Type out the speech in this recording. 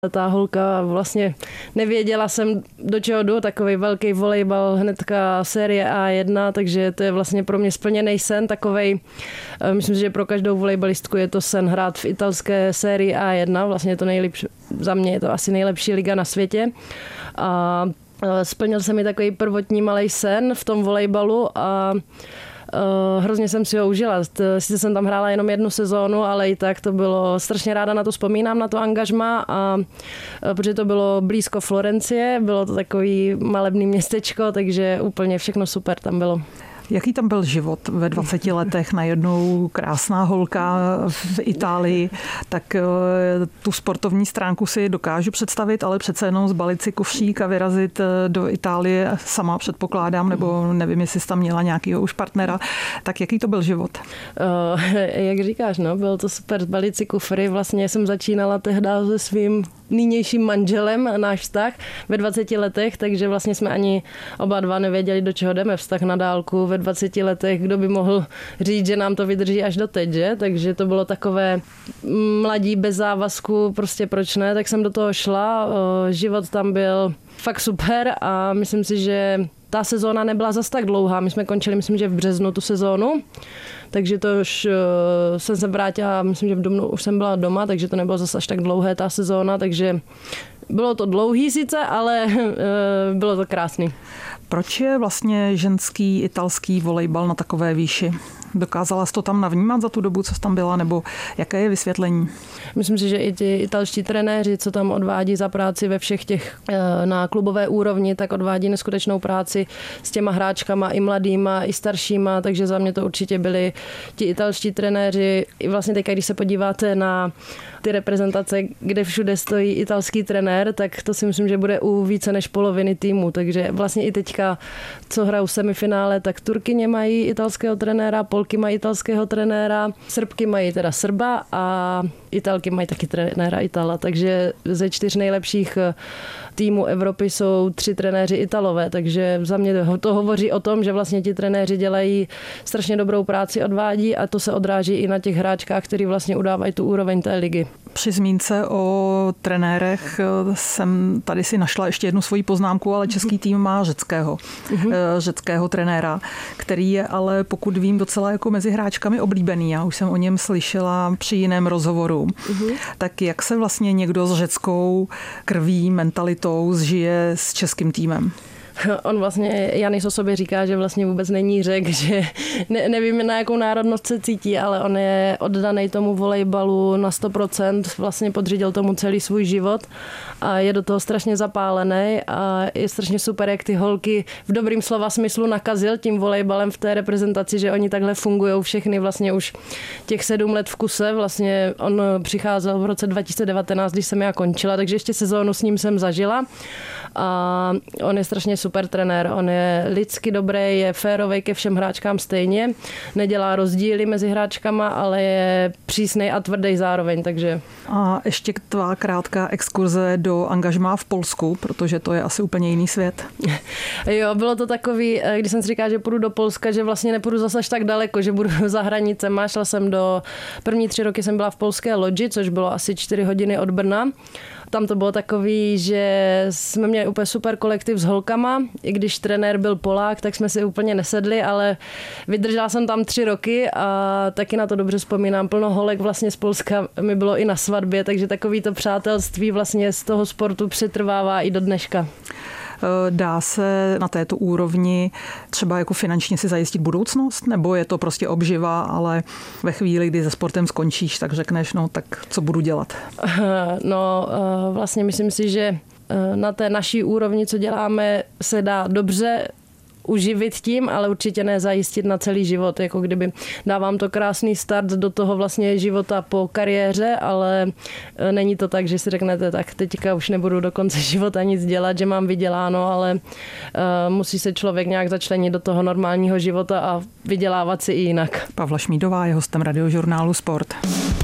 Ta holka vlastně nevěděla jsem, do čeho jdu, takový velký volejbal, hnedka série A1, takže to je vlastně pro mě splněný sen takovej. Myslím si, že pro každou volejbalistku je to sen hrát v italské sérii A1, vlastně je to nejlepší, za mě je to asi nejlepší liga na světě. A splnil se mi takový prvotní malej sen v tom volejbalu a hrozně jsem si ho užila. Sice jsem tam hrála jenom 1 sezónu, ale i tak to bylo, strašně ráda na to vzpomínám, na to angažmá, a protože to bylo blízko Florencie, bylo to takový malebný městečko, takže úplně všechno super tam bylo. Jaký tam byl život ve 20 letech, najednou krásná holka v Itálii, tak tu sportovní stránku si dokážu představit, ale přece jenom zbalit si kufřík a vyrazit do Itálie sama, předpokládám, nebo nevím, jestli jsi tam měla nějakýho už partnera, tak jaký to byl život? Jak říkáš, no, bylo to super, zbalit si kufry, vlastně jsem začínala tehdy se svým nynějším manželem náš vztah ve 20 letech, takže vlastně jsme ani oba dva nevěděli, do čeho jdeme, vztah na dálku ve 20 letech, kdo by mohl říct, že nám to vydrží až doteď, že? Takže to bylo takové mladí bez závazku, prostě proč ne, tak jsem do toho šla, život tam byl fakt super a myslím si, že ta sezóna nebyla zas tak dlouhá, my jsme končili, myslím, že v březnu tu sezónu, takže to už jsem se vrátila, myslím, že v dubnu už jsem byla doma, takže to nebylo zase až tak dlouhé ta sezóna, takže bylo to dlouhý sice, ale bylo to krásný. Proč je vlastně ženský italský volejbal na takové výši? Dokázala jsi to tam navnímat za tu dobu, co jsi tam byla, nebo jaké je vysvětlení? Myslím si, že i ti italští trenéři, co tam odvádí za práci ve všech těch na klubové úrovni, tak odvádí neskutečnou práci s těma hráčkama, i mladýma, i staršíma, takže za mě to určitě byli ti italští trenéři. I vlastně teď, když se podíváte na ty reprezentace, kde všude stojí italský trenér, tak to si myslím, že bude u více než poloviny týmu, takže vlastně i teďka, co hrajou semifinále, tak Turkyně mají italského trenéra, Polky mají italského trenéra, Srbky mají teda Srba a Italky mají taky trenéra Itala, takže ze 4 nejlepších týmů Evropy jsou 3 trenéři Italové, takže za mě to hovoří o tom, že vlastně ti trenéři dělají strašně dobrou práci, odvádí a to se odráží i na těch hráčkách, kteří vlastně udávají tu úroveň té ligy. Při zmínce o trenérech jsem tady si našla ještě jednu svoji poznámku, ale český tým má řeckého trenéra, který je ale, pokud vím, docela jako mezi hráčkami oblíbený. Já už jsem o něm slyšela při jiném rozhovoru. Tak jak se vlastně někdo s řeckou krví, mentalitou zžije s českým týmem? On vlastně, Janis o sobě říká, že vlastně vůbec není Řek, že nevím, na jakou národnost se cítí, ale on je oddaný tomu volejbalu na 100%, vlastně podřídil tomu celý svůj život a je do toho strašně zapálený a je strašně super, jak ty holky v dobrým slova smyslu nakazil tím volejbalem v té reprezentaci, že oni takhle fungují všechny vlastně už těch 7 let v kuse, vlastně on přicházel v roce 2019, když jsem já končila, takže ještě sezónu s ním jsem zažila a on je strašně super trenér, on je lidsky dobrý, je férovej ke všem hráčkám stejně, nedělá rozdíly mezi hráčkama, ale je přísnej a tvrdý zároveň, takže... A ještě tvá krátká exkurze do angažmá v Polsku, protože to je asi úplně jiný svět. Jo, bylo to takový, když jsem si říkala, že půjdu do Polska, že vlastně nepůjdu zase až tak daleko, že budu za hranicema, šla jsem první 3 roky jsem byla v polské Lodži, což bylo asi 4 hodiny od Brna. Tam to bylo takový, že jsme měli úplně super kolektiv s holkama, i když trenér byl Polák, tak jsme si úplně nesedli, ale vydržela jsem tam 3 roky a taky na to dobře vzpomínám. Plno holek vlastně z Polska mi bylo i na svatbě, takže takový to přátelství vlastně z toho sportu přetrvává i do dneška. Dá se na této úrovni třeba jako finančně si zajistit budoucnost? Nebo je to prostě obživa, ale ve chvíli, kdy se sportem skončíš, tak řekneš, no tak co budu dělat? No vlastně myslím si, že na té naší úrovni, co děláme, se dá dobře uživit tím, ale určitě ne zajistit na celý život, jako kdyby dávám to krásný start do toho vlastně života po kariéře, ale není to tak, že si řeknete, tak teďka už nebudu do konce života nic dělat, že mám vyděláno, ale musí se člověk nějak začlenit do toho normálního života a vydělávat si i jinak. Pavla Šmídová je hostem Radiožurnálu Sport.